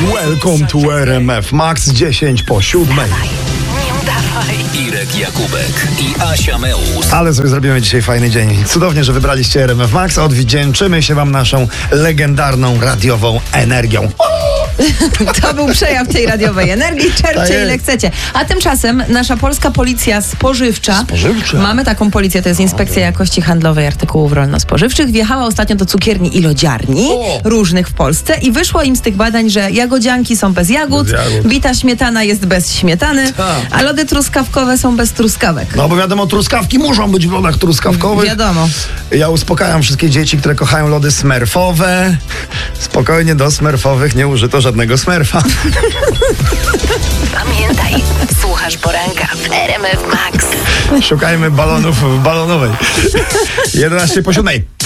Welcome to RMF Max 10 po 7. Nie udawaj. Irek Jakubek i Asia Meus. Ale sobie zrobimy dzisiaj fajny dzień. Cudownie, że wybraliście RMF Max. Odwdzięczymy się wam naszą legendarną radiową energią. To był przejaw tej radiowej energii. Czerpcie ile chcecie. A tymczasem nasza polska policja spożywcza. Mamy taką policję, to jest Inspekcja Jakości Handlowej Artykułów Rolno-Spożywczych. Wjechała ostatnio do cukierni i lodziarni różnych w Polsce i wyszło im z tych badań, że jagodzianki są bez jagód, bita śmietana jest bez śmietany, a lody truskawkowe są bez truskawek. No bo wiadomo, truskawki muszą być w lodach truskawkowych. Wiadomo. Ja uspokajam wszystkie dzieci, które kochają lody smerfowe. Spokojnie, do smerfowych nie użyto żadnego smerfa. Pamiętaj, słuchasz poranka w RMF Max. Szukajmy balonów w balonowej. 11 po 7.